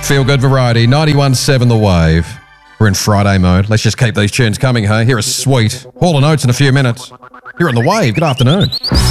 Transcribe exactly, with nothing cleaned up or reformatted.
Feel good variety, ninety-one point seven The Wave. We're in Friday mode. Let's just keep these tunes coming, hey? Here is Sweet. Hall and Oates in a few minutes. Here on The Wave. Good afternoon.